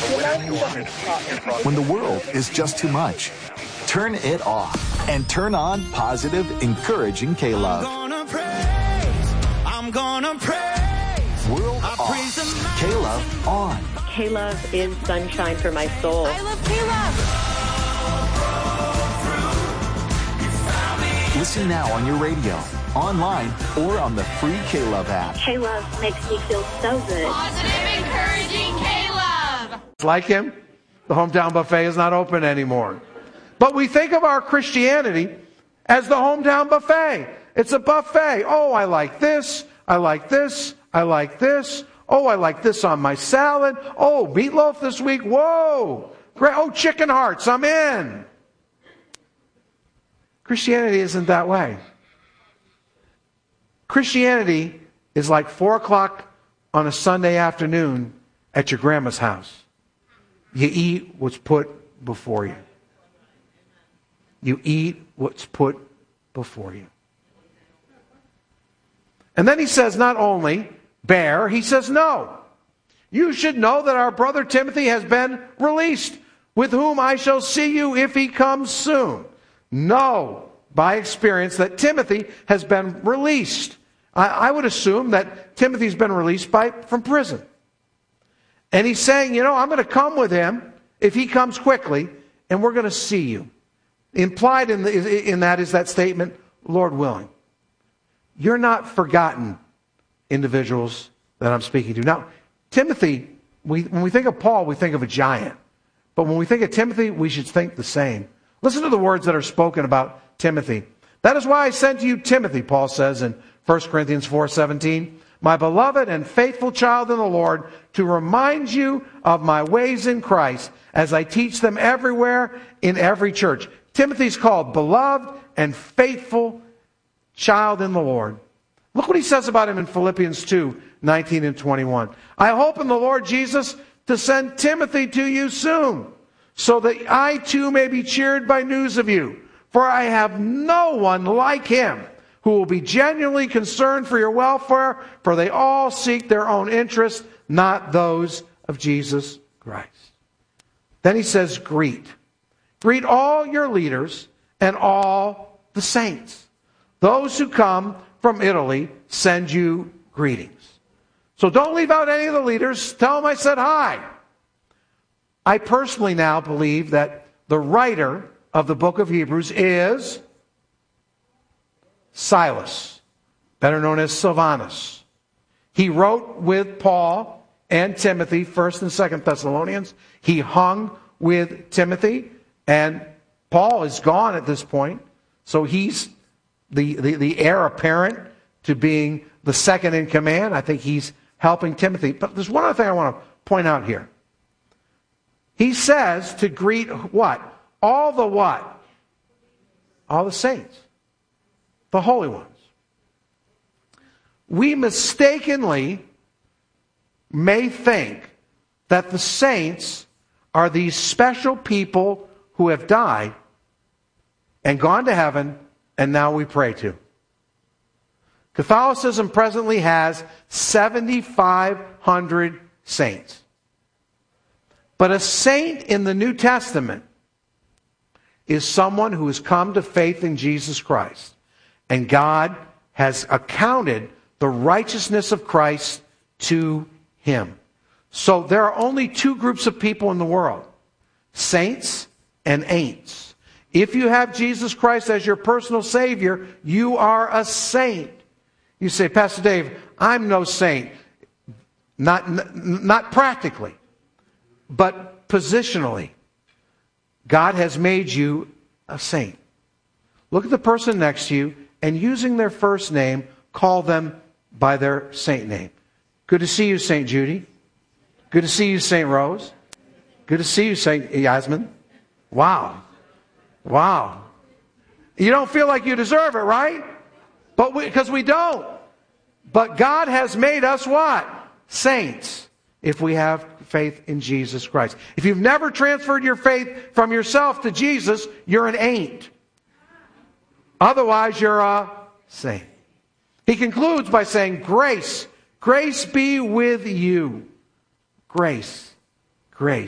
When the world is just too much, turn it off and turn on positive, encouraging K-Love. I'm gonna praise. World off. K-Love on. K-Love is sunshine for my soul. I love K-Love. Listen now on your radio, online, or on the free K-Love app. K-Love makes me feel so good. Positive, encouraging K-Love. Like him, the hometown buffet is not open anymore. But we think of our Christianity as the hometown buffet. It's a buffet. Oh, I like this. I like this. I like this. Oh, I like this on my salad. Oh, meatloaf this week. Whoa. Great. Oh, chicken hearts. I'm in. Christianity isn't that way. Christianity is like 4 o'clock on a Sunday afternoon at your grandma's house. You eat what's put before you. You eat what's put before you. And then he says not only bear, he says no. You should know that our brother Timothy has been released, with whom I shall see you if he comes soon. Know by experience that Timothy has been released. I would assume that Timothy's been released from prison. And he's saying, I'm going to come with him if he comes quickly, and we're going to see you. Implied in that is that statement, Lord willing. You're not forgotten individuals that I'm speaking to. Now, Timothy, when we think of Paul, we think of a giant. But when we think of Timothy, we should think the same. Listen to the words that are spoken about Timothy. That is why I sent to you Timothy, Paul says in 1 Corinthians 4:17, my beloved and faithful child in the Lord, to remind you of my ways in Christ as I teach them everywhere in every church. Timothy's called beloved and faithful child in the Lord. Look what he says about him in Philippians 2:19 and 21. I hope in the Lord Jesus to send Timothy to you soon, so that I too may be cheered by news of you. For I have no one like him who will be genuinely concerned for your welfare, for they all seek their own interests, not those of Jesus Christ. Then he says, greet. Greet all your leaders and all the saints. Those who come from Italy send you greetings. So don't leave out any of the leaders. Tell them I said hi. I personally now believe that the writer of the book of Hebrews is Silas, better known as Silvanus. He wrote with Paul and Timothy, 1st and 2nd Thessalonians. He hung with Timothy, and Paul is gone at this point. So he's the heir apparent to being the second in command. I think he's helping Timothy. But there's one other thing I want to point out here. He says to greet what? All the what? All the saints. The holy ones. We mistakenly may think that the saints are these special people who have died and gone to heaven and now we pray to. Catholicism presently has 7,500 saints. But a saint in the New Testament is someone who has come to faith in Jesus Christ. And God has accounted the righteousness of Christ to him. So there are only two groups of people in the world. Saints and ain'ts. If you have Jesus Christ as your personal Savior, you are a saint. You say, Pastor Dave, I'm no saint. Not practically, but positionally. God has made you a saint. Look at the person next to you, and using their first name, call them by their saint name. Good to see you, St. Judy. Good to see you, St. Rose. Good to see you, St. Yasmin. Wow. Wow. You don't feel like you deserve it, right? Because we don't. But God has made us what? Saints. If we have faith in Jesus Christ. If you've never transferred your faith from yourself to Jesus, you're an ain't. Otherwise, you're a saint. He concludes by saying, grace. Grace be with you. Grace. Grace.